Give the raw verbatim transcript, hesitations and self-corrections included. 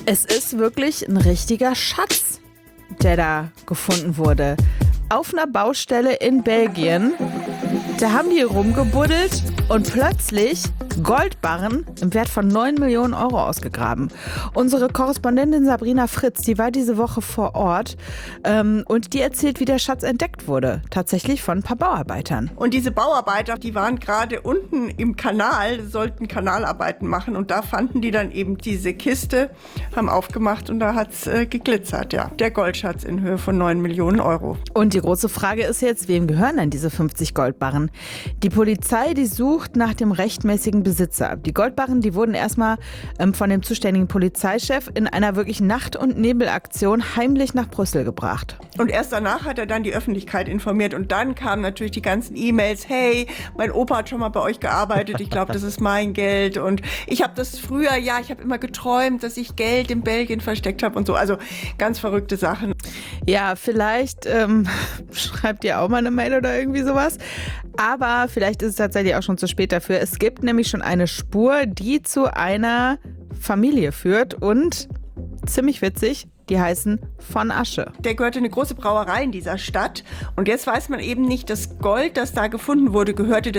Es ist wirklich ein richtiger Schatz, der da gefunden wurde. Auf einer Baustelle in Belgien. Da haben die rumgebuddelt und plötzlich Goldbarren im Wert von neun Millionen Euro ausgegraben. Unsere Korrespondentin Sabrina Fritz, die war diese Woche vor Ort ähm, und die erzählt, wie der Schatz entdeckt wurde. Tatsächlich von ein paar Bauarbeitern. Und diese Bauarbeiter, die waren gerade unten im Kanal, sollten Kanalarbeiten machen und da fanden die dann eben diese Kiste, haben aufgemacht und da hat's äh, geglitzert, ja. Der Goldschatz in Höhe von neun Millionen Euro. Und die große Frage ist jetzt, wem gehören denn diese fünfzig Goldbarren? Die Polizei, die sucht nach dem rechtmäßigen Besitzer. Die Goldbarren, die wurden erstmal ähm, von dem zuständigen Polizeichef in einer wirklich Nacht- und Nebelaktion heimlich nach Brüssel gebracht. Und erst danach hat er dann die Öffentlichkeit informiert und dann kamen natürlich die ganzen E-Mails, hey, mein Opa hat schon mal bei euch gearbeitet, ich glaube, das ist mein Geld und ich habe das früher, ja, ich habe immer geträumt, dass ich Geld in Belgien versteckt habe und so, also ganz verrückte Sachen. Ja, vielleicht ähm, schreibt ihr auch mal eine Mail oder irgendwie sowas, aber vielleicht ist es tatsächlich auch schon zu spät dafür. Es gibt nämlich schon eine Spur, die zu einer Familie führt und, ziemlich witzig, die heißen von Asche. Der gehörte eine große Brauerei in dieser Stadt und jetzt weiß man eben nicht, das Gold, das da gefunden wurde, gehörte